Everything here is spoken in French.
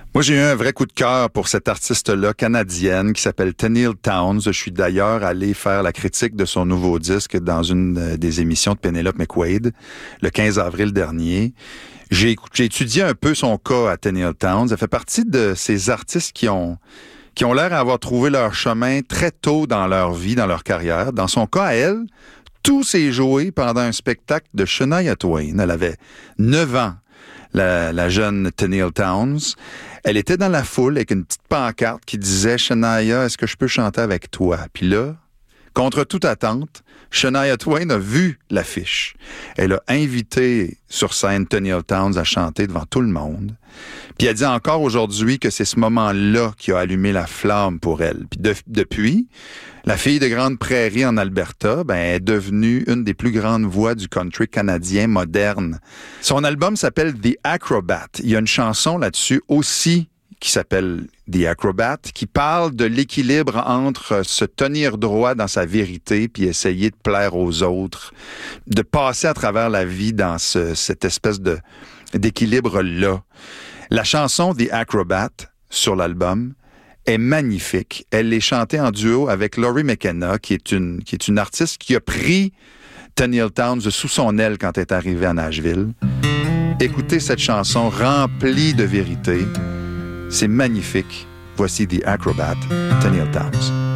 Moi, j'ai eu un vrai coup de cœur pour cette artiste-là, canadienne, qui s'appelle Tenille Townes. Je suis d'ailleurs allé faire la critique de son nouveau disque dans une des émissions de Penelope McQuaid, le 15 avril dernier. J'ai étudié un peu son cas à Tenille Townes. Elle fait partie de ces artistes qui ont l'air d'avoir trouvé leur chemin très tôt dans leur vie, dans leur carrière. Dans son cas, à elle, tout s'est joué pendant un spectacle de Shania Twain. Elle avait 9 ans, la jeune Tenille Townes. Elle était dans la foule avec une petite pancarte qui disait « Shania, est-ce que je peux chanter avec toi? » Puis là, contre toute attente, Shania Twain a vu l'affiche. Elle a invité sur scène Tenille Townes à chanter devant tout le monde. Puis elle dit encore aujourd'hui que c'est ce moment-là qui a allumé la flamme pour elle. Puis depuis, la fille de Grande Prairie en Alberta est devenue une des plus grandes voix du country canadien moderne. Son album s'appelle The Acrobat. Il y a une chanson là-dessus aussi qui s'appelle The Acrobat, qui parle de l'équilibre entre se tenir droit dans sa vérité puis essayer de plaire aux autres, de passer à travers la vie dans cette espèce d'équilibre-là. La chanson The Acrobat sur l'album est magnifique. Elle est chantée en duo avec Laurie McKenna, qui est une artiste qui a pris Tenille Townes sous son aile quand elle est arrivée à Nashville. Écoutez cette chanson remplie de vérité. C'est magnifique. Voici The Acrobat, Tenille Townes.